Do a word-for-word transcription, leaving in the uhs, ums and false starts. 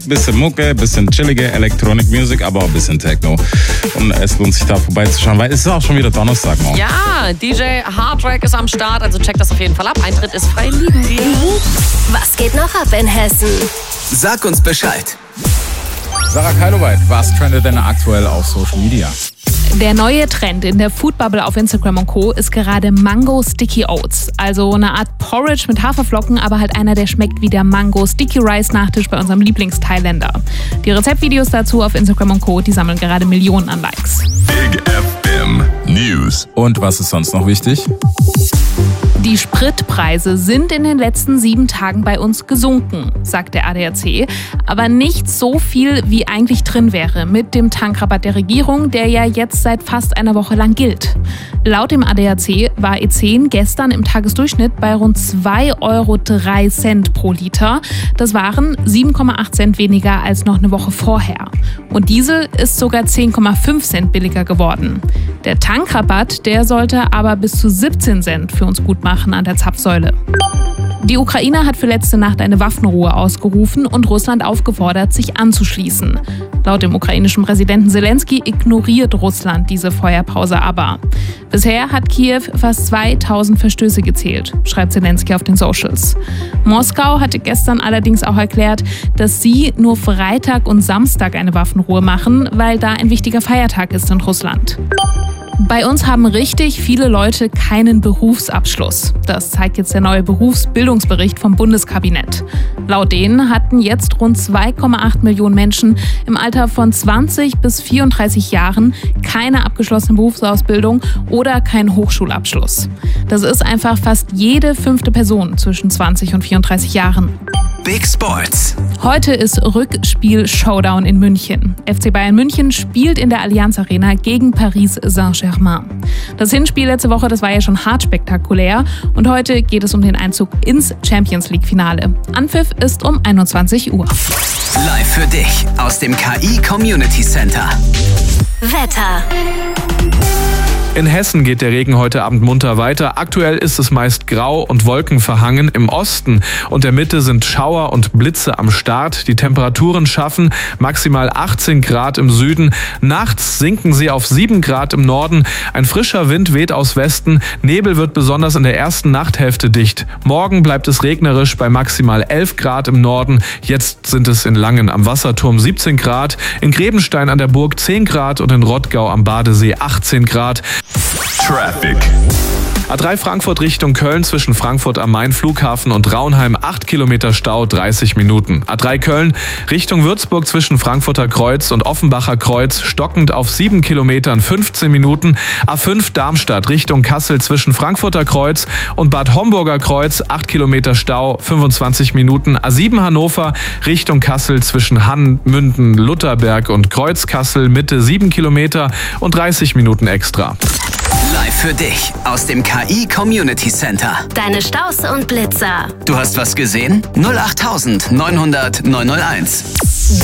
Bisschen Mucke, bisschen chillige Electronic Music, aber auch ein bisschen Techno. Und es lohnt sich da vorbeizuschauen, weil es ist auch schon wieder Donnerstag morgen. Ja, D J Hardtrack ist am Start, also checkt das auf jeden Fall ab. Eintritt ist frei, lieben wir. Was geht noch ab in Hessen? Sag uns Bescheid. Sarah Keiloweit, was trendet denn aktuell auf Social Media? Der neue Trend in der Foodbubble auf Instagram und Co. ist gerade Mango Sticky Oats. Also eine Art Porridge mit Haferflocken, aber halt einer, der schmeckt wie der Mango Sticky Rice Nachtisch bei unserem Lieblings-Thailänder. Die Rezeptvideos dazu auf Instagram und Co. die sammeln gerade Millionen an Likes. Big F M News. Und was ist sonst noch wichtig? Die Spritpreise sind in den letzten sieben Tagen bei uns gesunken, sagt der A D A C. Aber nicht so viel, wie eigentlich drin wäre mit dem Tankrabatt der Regierung, der ja jetzt seit fast einer Woche lang gilt. Laut dem A D A C war E zehn gestern im Tagesdurchschnitt bei rund zwei Euro drei Cent pro Liter. Das waren sieben Komma acht Cent weniger als noch eine Woche vorher. Und Diesel ist sogar zehn Komma fünf Cent billiger geworden. Der Tankrabatt, der sollte aber bis zu siebzehn Cent für uns gut machen an der Zapfsäule. Die Ukraine hat für letzte Nacht eine Waffenruhe ausgerufen und Russland aufgefordert, sich anzuschließen. Laut dem ukrainischen Präsidenten Zelensky ignoriert Russland diese Feuerpause aber. Bisher hat Kiew fast zweitausend Verstöße gezählt, schreibt Zelensky auf den Socials. Moskau hatte gestern allerdings auch erklärt, dass sie nur Freitag und Samstag eine Waffenruhe machen, weil da ein wichtiger Feiertag ist in Russland. Bei uns haben richtig viele Leute keinen Berufsabschluss. Das zeigt jetzt der neue Berufsbildungsbericht vom Bundeskabinett. Laut denen hatten jetzt rund zwei Komma acht Millionen Menschen im Alter von zwanzig bis vierunddreißig Jahren keine abgeschlossene Berufsausbildung oder keinen Hochschulabschluss. Das ist einfach fast jede fünfte Person zwischen zwanzig und vierunddreißig Jahren. Big Sports. Heute ist Rückspiel-Showdown in München. F C Bayern München spielt in der Allianz Arena gegen Paris Saint-Germain. Das Hinspiel letzte Woche, das war ja schon hart spektakulär. Und heute geht es um den Einzug ins Champions League-Finale. Anpfiff ist um einundzwanzig Uhr. Live für dich aus dem K I Community Center. Wetter. In Hessen geht der Regen heute Abend munter weiter. Aktuell ist es meist grau und wolkenverhangen. Im Osten und der Mitte sind Schauer und Blitze am Start. Die Temperaturen schaffen maximal achtzehn Grad im Süden. Nachts sinken sie auf sieben Grad im Norden. Ein frischer Wind weht aus Westen. Nebel wird besonders in der ersten Nachthälfte dicht. Morgen bleibt es regnerisch bei maximal elf Grad im Norden. Jetzt sind es in Langen am Wasserturm siebzehn Grad, in Grebenstein an der Burg zehn Grad und in Rottgau am Badesee achtzehn Grad. Traffic. A drei Frankfurt Richtung Köln zwischen Frankfurt am Main Flughafen und Raunheim acht Kilometer Stau, dreißig Minuten. A drei Köln Richtung Würzburg zwischen Frankfurter Kreuz und Offenbacher Kreuz stockend auf sieben Kilometern, fünfzehn Minuten. A fünf Darmstadt Richtung Kassel zwischen Frankfurter Kreuz und Bad Homburger Kreuz acht Kilometer Stau, fünfundzwanzig Minuten. A sieben Hannover Richtung Kassel zwischen Hann, Münden, Lutherberg und Kreuzkassel Mitte sieben Kilometer und dreißig Minuten extra. Live für dich aus dem K I Community Center. Deine Staus und Blitzer. Du hast was gesehen? null acht neunhundert neunhunderт neunhunderteins.